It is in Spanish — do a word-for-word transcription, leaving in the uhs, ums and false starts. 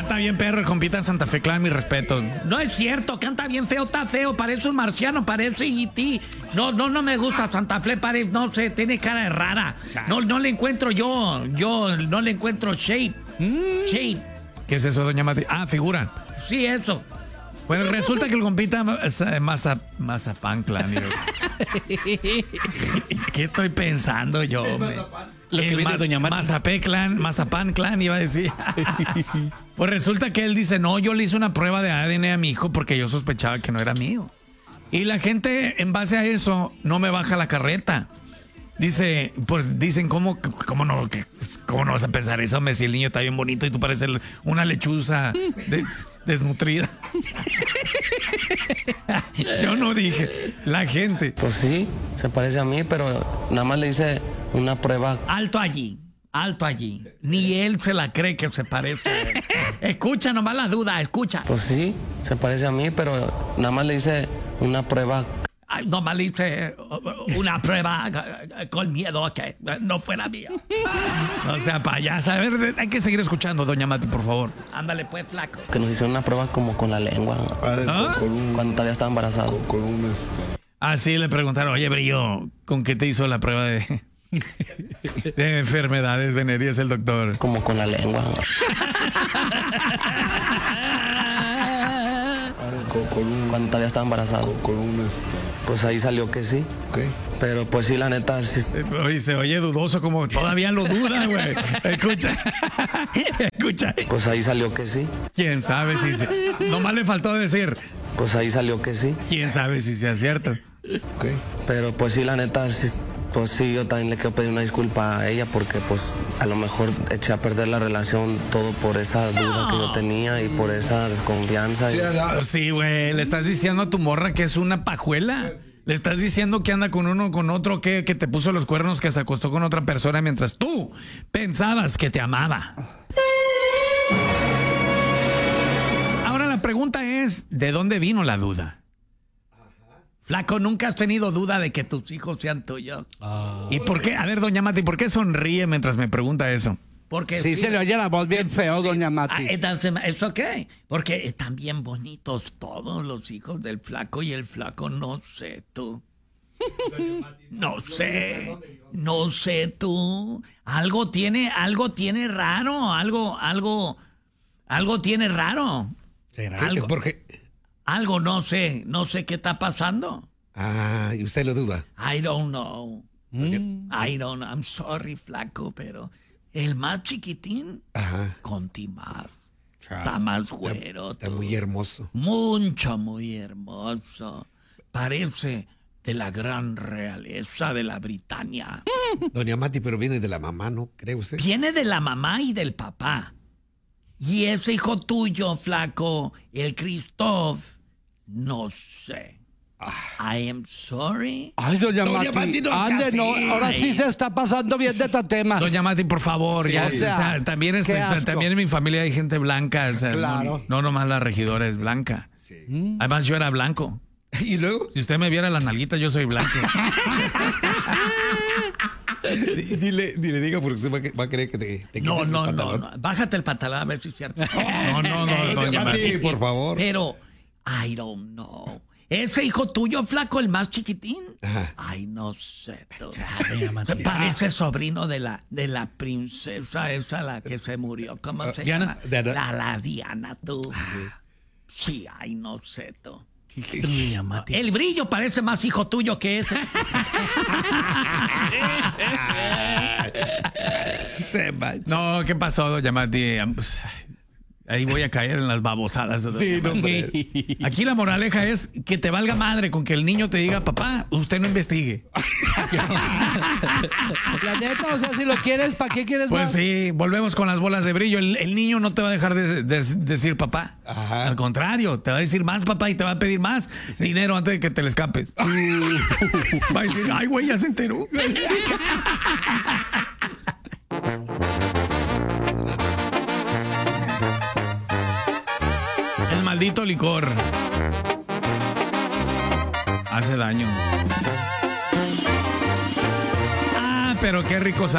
Canta bien perro el compita Santa Fe Clan, mi respeto. No es cierto, canta bien feo, está feo, parece un marciano, parece E T. No, no, no me gusta Santa Fe, parece, no sé, tiene cara de rara. No, no le encuentro yo, yo no le encuentro shape. Mm. Shape. ¿Qué es eso, doña Mati? Ah, figura. Sí, eso. Pues resulta que el compita Maza, Mazapán Clan. ¿Qué estoy pensando yo? Lo que viene doña Mati. Mazapé Clan, Mazapán Clan iba a decir. Pues resulta que él dice, no, yo le hice una prueba de A D N a mi hijo porque yo sospechaba que no era mío. Y la gente, en base a eso, no me baja la carreta. Dice, pues dicen, ¿cómo, cómo, no, cómo no vas a pensar eso? Si el niño está bien bonito y tú pareces una lechuza de, desnutrida. Yo no dije, la gente. Pues sí, se parece a mí, pero nada más le hice una prueba. Alto allí, alto allí. Ni él se la cree que se parece. Escucha nomás la duda, escucha. Pues sí, se parece a mí, pero nada más le hice una prueba. Ay, nomás le hice una prueba con miedo a que no fuera mía. O sea, payasa. A ver, hay que seguir escuchando, doña Mati, por favor. Ándale, pues, flaco. Que nos hicieron una prueba como con la lengua. ¿Ah? Con un, cuando todavía estaba embarazado. Con, con un este... Ah, sí, le preguntaron, oye, Brillo, ¿con qué te hizo la prueba de, de enfermedades venéreas el doctor? Como con la lengua. Con, con un, cuando todavía estaba embarazado. Con, con un este... Pues ahí salió que sí. Okay. Pero pues sí, la neta, sí. Oye, se oye dudoso, como todavía lo duda, güey. Escucha. Escucha. Pues ahí salió que sí. ¿Quién sabe si se... Nomás le faltó decir. Pues ahí salió que sí. ¿Quién sabe si sea cierto? Okay. Pero pues sí, la neta, sí, pues sí, yo también le quiero pedir una disculpa a ella porque pues a lo mejor eché a perder la relación todo por esa duda que yo tenía y por esa desconfianza. Sí, y... sí, güey, le estás diciendo a tu morra que es una pajuela. Le estás diciendo que anda con uno, con otro, que, que te puso los cuernos, que se acostó con otra persona mientras tú pensabas que te amaba. Ahora la pregunta es, ¿de dónde vino la duda? Flaco, ¿nunca has tenido duda de que tus hijos sean tuyos? Oh. ¿Y por qué? A ver, doña Mati, ¿por qué sonríe mientras me pregunta eso? Porque sí, sí, se le oye la voz bien feo, sí, doña Mati. ¿Es ok? Porque están bien bonitos todos los hijos del flaco y el flaco, no sé tú. No sé, no sé tú. Algo tiene, algo tiene raro, algo, algo, algo tiene raro. ¿Será? Algo, ¿Por qué? Algo, no sé, no sé qué está pasando. Ah, ¿y usted lo duda? I don't know. Mm. I don't know. I'm sorry, flaco, pero el más chiquitín, ajá, con Timar. Está más güero. Está, está muy hermoso. Mucho, muy hermoso. Parece de la gran realeza de la Britania. Doña Mati, pero viene de la mamá, ¿no cree usted? Viene de la mamá y del papá. Y ese hijo tuyo, flaco, el Christoph, no sé. Ah. I am sorry. Ay, doña, doña Mati, Mati no ande, no, ahora sí se está pasando bien de estos temas. Doña Mati, por favor, sí, ya, o sea, o sea, también, es, también en mi familia hay gente blanca, o sea, claro. no, no nomás la regidora es blanca. Sí. Además yo era blanco. ¿Y luego? Si usted me viera la nalguita, yo soy blanco. Dile, dile, diga, porque usted va, va a creer que te, te no, no, no, no. Bájate el pantalón a ver si es cierto. No, no, no, no, doña Mati, por favor. Pero, I don't know. Ese hijo tuyo, flaco, el más chiquitín. Ajá. Ay, no sé. Parece sobrino de la, de la princesa esa, la que se murió. ¿Cómo uh, se Diana? llama? La, la Diana, tú. Ah. Sí, ay, no sé, tú. El Brillo parece más hijo tuyo que ese. No, ¿qué pasó, doña Mati? Ahí voy a caer en las babosadas. Sí, no, aquí la moraleja es que te valga madre con que el niño te diga, papá, usted no investigue. La neta, o sea, si lo quieres, ¿para qué quieres pues más? Pues sí, volvemos con las bolas de brillo. El, el niño no te va a dejar de, de, de decir papá. Ajá. Al contrario, te va a decir más papá y te va a pedir más sí. dinero antes de que te le escapes. Uh. Va a decir, ay, güey, ya se enteró. El maldito licor hace daño. Ah, pero qué rico sabe.